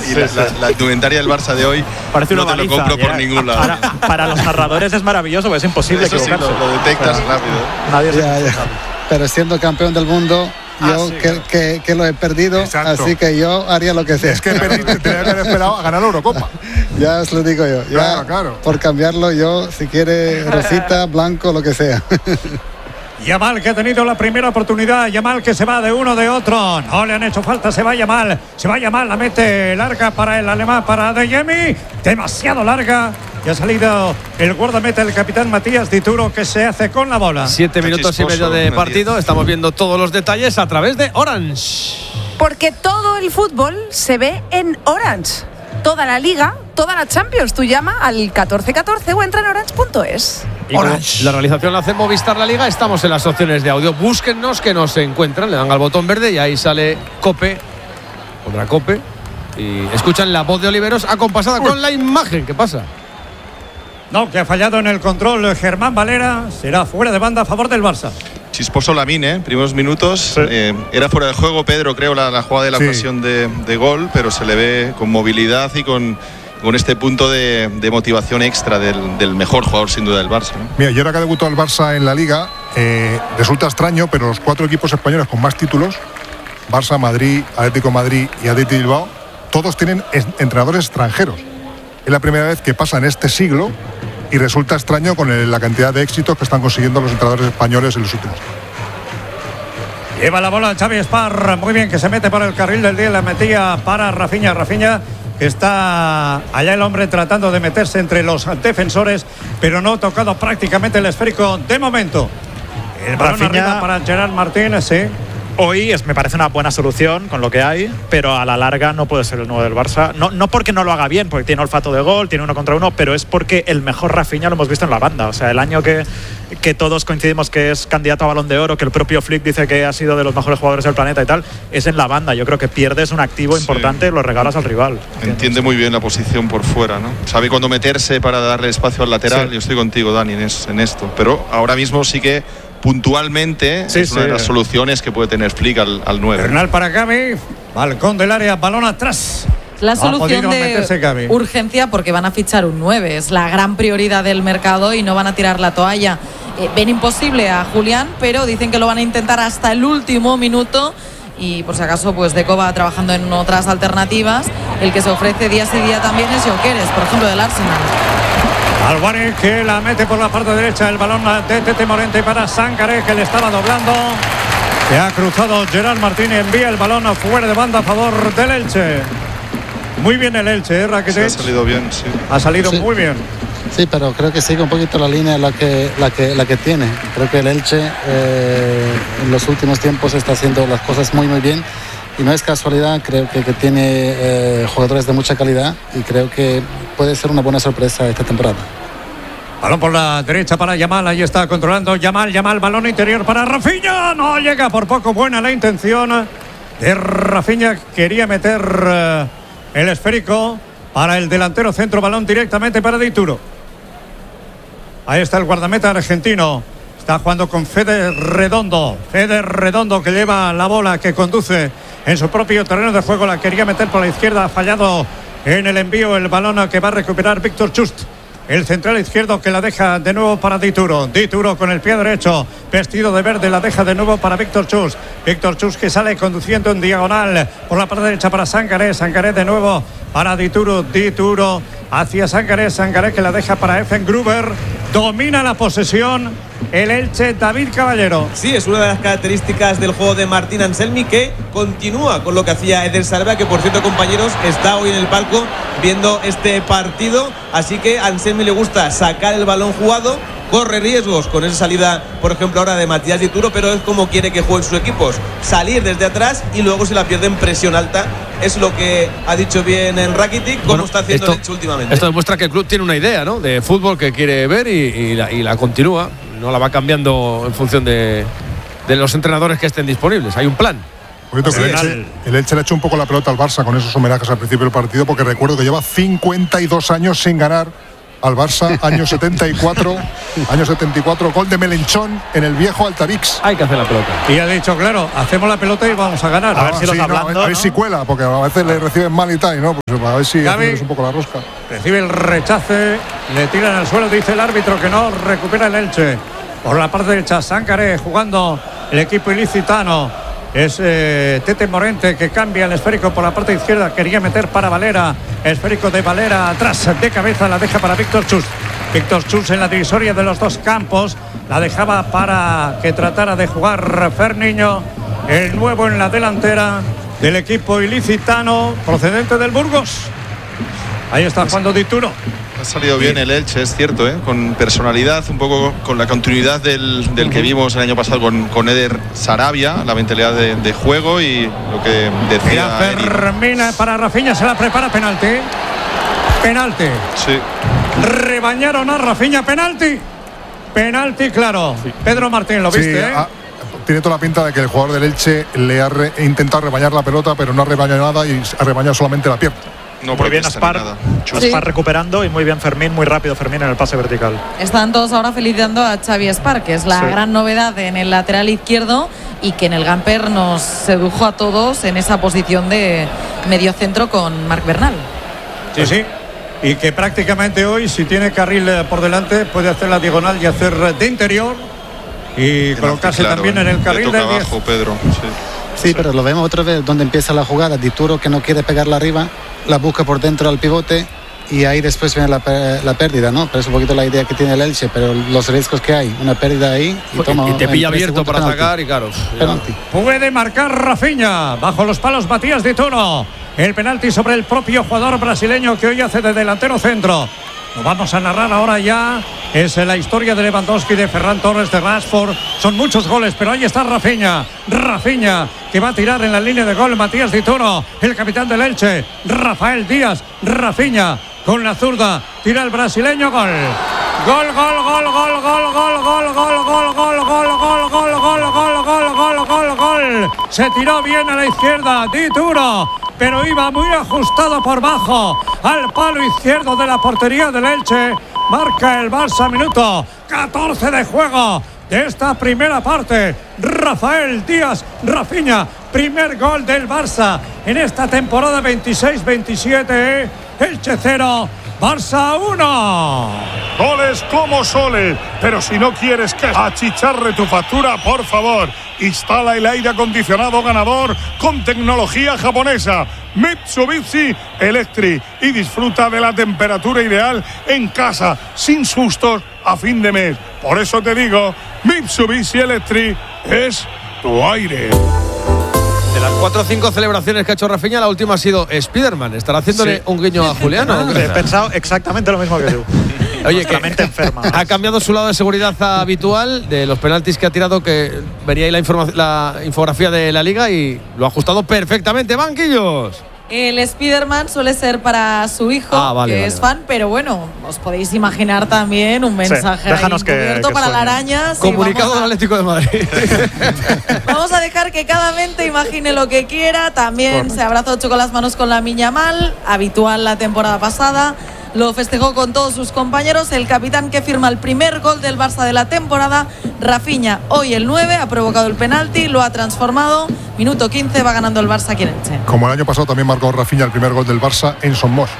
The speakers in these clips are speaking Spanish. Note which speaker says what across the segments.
Speaker 1: la indumentaria del Barça de hoy
Speaker 2: parece una
Speaker 1: baliza,
Speaker 2: lo compro por
Speaker 1: ningún lado.
Speaker 2: Para los narradores es maravilloso, porque es imposible equivocarse.
Speaker 1: Sí, lo detectas rápido.
Speaker 2: Nadie
Speaker 3: Pero siendo campeón del mundo, yo que lo he perdido. Exacto. Así que yo haría lo que sea.
Speaker 4: Es que perdiste, tenía que haber esperado a ganar la Eurocopa.
Speaker 3: Ya os lo digo yo. Claro. Por cambiarlo yo, si quiere rosita, blanco, lo que sea.
Speaker 5: Yamal, que ha tenido la primera oportunidad. Yamal, que se va de uno de otro. No le han hecho falta. Se va Yamal. La mete larga para el alemán, para Adeyemi. Demasiado larga. Y ha salido el guardameta, el capitán Matías Dituro, que se hace con la bola.
Speaker 6: 7 minutos y medio de partido. Estamos viendo todos los detalles a través de Orange.
Speaker 7: Porque todo el fútbol se ve en Orange. Toda la Liga, toda la Champions. Tú llama al 1414 o entra en orange.es.
Speaker 6: Orange. La realización la hace Movistar La Liga. Estamos en las opciones de audio. Búsquennos, que nos encuentran. Le dan al botón verde y ahí sale Cope. Otra Cope. Y escuchan la voz de Oliveros acompasada con la imagen. ¿Qué pasa?
Speaker 5: No, que ha fallado en el control Germán Valera. Será fuera de banda a favor del Barça.
Speaker 1: Chisposo Lamine, primeros minutos. Sí. Era fuera de juego, Pedro, creo, la jugada de la ocasión de gol, pero se le ve con movilidad y con este punto de motivación extra del mejor jugador, sin duda, del Barça, ¿no?
Speaker 4: Mira, y ahora que ha debutado el Barça en la Liga, resulta extraño, pero los 4 equipos españoles con más títulos, Barça, Madrid, Atlético Madrid y Athletic Bilbao, todos tienen entrenadores extranjeros. Es la primera vez que pasa en este siglo. Y resulta extraño con la cantidad de éxitos que están consiguiendo los entrenadores españoles en los últimos.
Speaker 5: Lleva la bola Xavi Espar, muy bien, que se mete por el carril del día, la metía para Rafinha, que está allá el hombre tratando de meterse entre los defensores, pero no ha tocado prácticamente el esférico de momento. El balón arriba para Gerard Martínez, sí.
Speaker 2: Hoy me parece una buena solución con lo que hay, pero a la larga no puede ser el nuevo del Barça. No porque no lo haga bien, porque tiene olfato de gol, tiene 1 contra 1, pero es porque el mejor Rafinha lo hemos visto en la banda. O sea, el año que todos coincidimos que es candidato a Balón de Oro, que el propio Flick dice que ha sido de los mejores jugadores del planeta y tal, es en la banda. Yo creo que pierdes un activo importante, lo regalas al rival.
Speaker 1: Entiende muy bien la posición por fuera, ¿no? Sabe cuándo meterse para darle espacio al lateral. Yo estoy contigo, Dani, en esto. Pero ahora mismo sí que puntualmente es una de las soluciones que puede tener Flick al 9.
Speaker 5: Bernal para Gavi, balcón del área, balón atrás.
Speaker 8: La solución de urgencia, porque van a fichar un 9, es la gran prioridad del mercado y no van a tirar la toalla. Ven imposible a Julián, pero dicen que lo van a intentar hasta el último minuto. Y por si acaso, pues Deco va trabajando en otras alternativas. El que se ofrece día sí día también es Gyökeres, por ejemplo, del Arsenal.
Speaker 5: Álvarez, que la mete por la parte derecha, el balón de Tete Morente para Sangaré, que le estaba doblando, que ha cruzado Gerard Martínez, envía el balón fuera de banda a favor del Elche. Muy bien el Elche, Rakitic.
Speaker 1: Sí, ha salido bien, sí.
Speaker 5: Ha salido muy bien.
Speaker 3: Sí, pero creo que sigue un poquito la línea la que tiene. Creo que el Elche en los últimos tiempos está haciendo las cosas muy bien. Y no es casualidad, creo que tiene jugadores de mucha calidad y creo que puede ser una buena sorpresa esta temporada.
Speaker 5: Balón por la derecha para Yamal, ahí está controlando Yamal, balón interior para Rafinha, no llega por poco, buena la intención de Rafinha, quería meter el esférico para el delantero centro, balón directamente para Dituro. Ahí está el guardameta argentino, está jugando con Fede Redondo que lleva la bola, que conduce en su propio terreno de juego, la quería meter por la izquierda, ha fallado en el envío, el balón que va a recuperar Víctor Chust, el central izquierdo, que la deja de nuevo para Dituro con el pie derecho, vestido de verde, la deja de nuevo para Víctor Chust, que sale conduciendo en diagonal por la parte derecha para Sangaré de nuevo para Dituro hacia Sangaré, que la deja para Effen Gruber, domina la posesión el Elche, David Caballero.
Speaker 9: Sí, es una de las características del juego de Martín Anselmi, que continúa con lo que hacía Eder Sarabia, que por cierto, compañeros, está hoy en el palco viendo este partido, así que a Anselmi le gusta sacar el balón jugado, corre riesgos con esa salida, por ejemplo ahora de Matías Dituro, pero es como quiere que jueguen sus equipos, salir desde atrás y luego si la pierden presión alta. Es lo que ha dicho bien en Rakitic, como está haciendo el Elche últimamente.
Speaker 6: Esto demuestra que el club tiene una idea, ¿no?, de fútbol que quiere ver y la continúa, no la va cambiando en función de los entrenadores que estén disponibles. Hay un plan.
Speaker 4: El Elche le ha hecho un poco la pelota al Barça con esos homenajes al principio del partido, porque recuerdo que lleva 52 años sin ganar al Barça, año 74, gol de Melenchón en el viejo Altarix.
Speaker 6: Hay que hacer la pelota.
Speaker 5: Y ha dicho, claro, hacemos la pelota y vamos a ganar.
Speaker 2: A ver si los hablando,
Speaker 4: a ver si cuela, porque a veces le reciben mal y tal, y no, pues a ver si es un poco la rosca.
Speaker 5: Recibe el rechace, le tiran al suelo, dice el árbitro que no, recupera el Elche. Por la parte derecha, Sangaré jugando el equipo ilicitano. Es Tete Morente que cambia el esférico por la parte izquierda. Quería meter para Valera. Esférico de Valera atrás de cabeza. La deja para Víctor Chus. Víctor Chus en la divisoria de los dos campos. La dejaba para que tratara de jugar Ferniño. El nuevo en la delantera del equipo ilicitano procedente del Burgos. Ahí está jugando Dituro.
Speaker 1: Ha salido bien el Elche, es cierto, con personalidad, un poco con la continuidad del que vimos el año pasado con Eder Sarabia, la mentalidad de juego y lo que decía.
Speaker 5: Fermina para Rafinha, se la prepara, penalti. Penalti.
Speaker 1: Sí.
Speaker 5: Rebañaron a Rafinha, penalti. Penalti, claro. Sí. Pedro Martín, ¿lo viste?
Speaker 4: Tiene toda la pinta de que el jugador del Elche le ha intentado rebañar la pelota, pero no ha rebañado nada y ha rebañado solamente la pierna.
Speaker 1: No,
Speaker 2: muy bien Aspar recuperando y muy bien Fermín, muy rápido Fermín en el pase vertical.
Speaker 8: Están todos ahora felicitando a Xavi Aspar, que es la gran novedad en el lateral izquierdo y que en el Gamper nos sedujo a todos en esa posición de mediocentro con Marc Bernal.
Speaker 5: Sí, sí. Y que prácticamente hoy, si tiene carril por delante, puede hacer la diagonal y hacer de interior y colocarse también en el carril de
Speaker 1: abajo, Pedro.
Speaker 3: Sí, pero lo vemos otra vez donde empieza la jugada. Dituro, que no quiere pegarla arriba, la busca por dentro al pivote y ahí después viene la pérdida, ¿no? Pero es un poquito la idea que tiene el Elche, pero los riesgos que hay, una pérdida ahí
Speaker 6: y te pilla abierto para atacar y claro.
Speaker 5: Penalti. Puede marcar Rafinha, bajo los palos Matías Dituro. El penalti sobre el propio jugador brasileño que hoy hace de delantero centro. Lo vamos a narrar ahora ya. Es la historia de Lewandowski, de Ferran Torres, de Rashford. Son muchos goles, pero ahí está Rafinha. Rafinha, que va a tirar en la línea de gol. Matías Dituro, el capitán del Elche. Rafael Díaz, Rafinha, con la zurda. Tira el brasileño, gol. Gol, gol, gol, gol, gol, gol, gol, gol, gol, gol, gol, gol, gol, gol, gol, gol, gol, gol, gol. Se tiró bien a la izquierda, Dituro, pero iba muy ajustado por bajo al palo izquierdo de la portería del Elche. Marca el Barça, minuto 14 de juego de esta primera parte. Rafael Díaz, Rafinha, primer gol del Barça en esta temporada 26-27. Elche 0, Barça 1.
Speaker 10: Goles como soles, pero si no quieres que achicharre tu factura, por favor, instala el aire acondicionado ganador con tecnología japonesa Mitsubishi Electric y disfruta de la temperatura ideal en casa, sin sustos a fin de mes. Por eso te digo, Mitsubishi Electric es tu aire.
Speaker 6: De las 4 o 5 celebraciones que ha hecho Rafinha, la última ha sido Spiderman. ¿Estará haciéndole un guiño a Juliano?
Speaker 2: He pensado exactamente lo mismo que tú.
Speaker 6: Oye, que mente enferma. Ha cambiado su lado de seguridad habitual de los penaltis que ha tirado, que venía ahí la infografía de la Liga y lo ha ajustado perfectamente. ¡Banquillos!
Speaker 8: El Spiderman suele ser para su hijo, que es fan, pero bueno, os podéis imaginar también un mensaje encubierto para la araña.
Speaker 6: Comunicado del Atlético de Madrid.
Speaker 8: Vamos a dejar que cada mente imagine lo que quiera. También se abrazó, chocó las manos con Lamine Yamal, habitual la temporada pasada. Lo festejó con todos sus compañeros. El capitán que firma el primer gol del Barça de la temporada, Rafinha, hoy el 9, ha provocado el penalti, lo ha transformado. Minuto 15, va ganando el Barça aquí en Elche.
Speaker 4: Como el año pasado también marcó Rafinha el primer gol del Barça en Son Moix.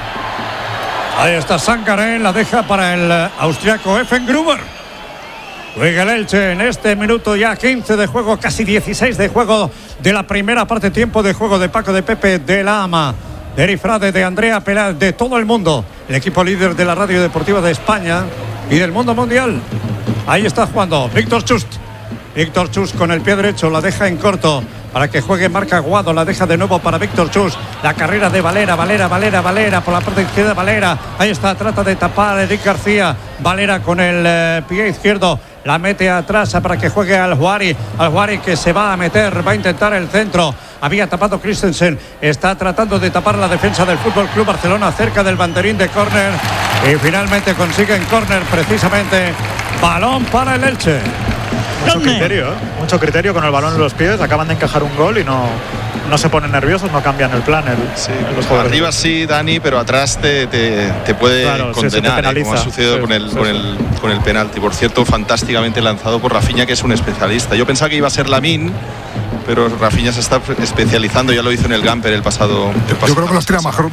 Speaker 5: Ahí está Sangaré, la deja para el austriaco Effengruber. Juega el Elche en este minuto ya 15 de juego, casi 16 de juego de la primera parte, tiempo de juego de Paco, de Pepe, de la Ama, de Eri Frade, de Andrea Peláez, de todo el mundo. El equipo líder de la radio deportiva de España y del mundo mundial. Ahí está jugando Víctor Chust. Víctor Chust con el pie derecho, la deja en corto para que juegue Marc Aguado, la deja de nuevo para Víctor Chust. La carrera de Valera por la parte izquierda, Valera. Ahí está, trata de tapar a Eric García. Valera con el pie izquierdo, la mete atrás para que juegue al Juari que se va a meter, va a intentar el centro. Había tapado Christensen, está tratando de tapar la defensa del Fútbol Club Barcelona cerca del banderín de córner y finalmente consiguen córner precisamente. Balón para el Elche.
Speaker 2: Mucho criterio con el balón en los pies. Acaban de encajar un gol y no se ponen nerviosos, no cambian el plan.
Speaker 1: Arriba sí, Dani, pero atrás te puede condenar, como ha sucedido con el penalti. Por cierto, fantásticamente lanzado por Rafinha, que es un especialista. Yo pensaba que iba a ser Lamine, pero Rafinha se está especializando, ya lo hizo en el Gamper el pasado.
Speaker 4: Yo creo que los tira mejor